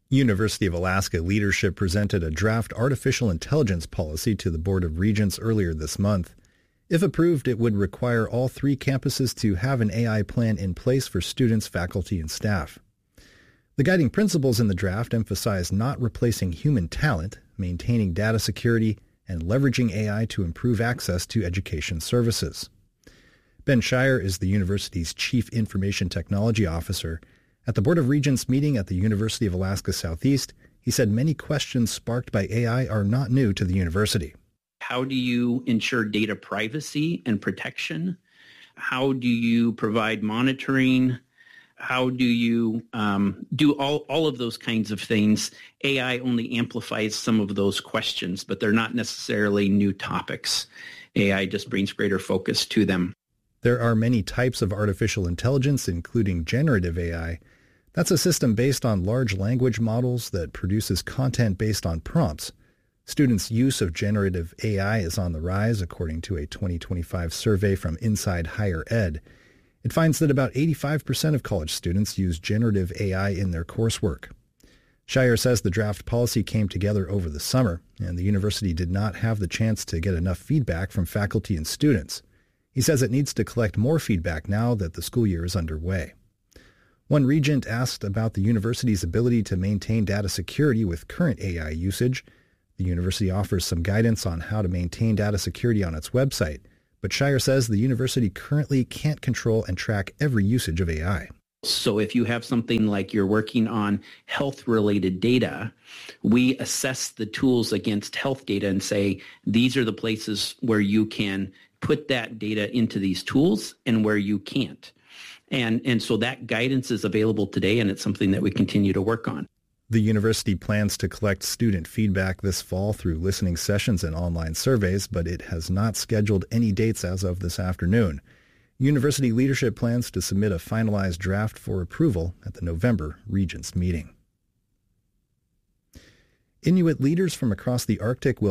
University of Alaska leadership presented a draft artificial intelligence policy to the Board of Regents earlier this month. If approved, it would require all 3 campuses to have an AI plan in place for students, faculty, and staff. The guiding principles in the draft emphasize not replacing human talent, maintaining data security, and leveraging AI to improve access to education services. Ben Shire is the university's Chief Information Technology Officer. At the Board of Regents meeting at the University of Alaska Southeast, he said many questions sparked by AI are not new to the university. How do you ensure data privacy and protection? How do you provide monitoring? How do you do all of those kinds of things? AI only amplifies some of those questions, but they're not necessarily new topics. AI just brings greater focus to them. There are many types of artificial intelligence, including generative AI. That's a system based on large language models that produces content based on prompts. Students' use of generative AI is on the rise, according to a 2025 survey from Inside Higher Ed. It finds that about 85% of college students use generative AI in their coursework. Shire says the draft policy came together over the summer, and the university did not have the chance to get enough feedback from faculty and students. He says it needs to collect more feedback now that the school year is underway. One regent asked about the university's ability to maintain data security with current AI usage. The university offers some guidance on how to maintain data security on its website, but Shire says the university currently can't control and track every usage of AI. So if you have something like you're working on health-related data, we assess the tools against health data and say, these are the places where you can put that data into these tools and where you can't. And so that guidance is available today, and it's something that we continue to work on. The university plans to collect student feedback this fall through listening sessions and online surveys, but it has not scheduled any dates as of this afternoon. University leadership plans to submit a finalized draft for approval at the November Regents meeting. Inuit leaders from across the Arctic will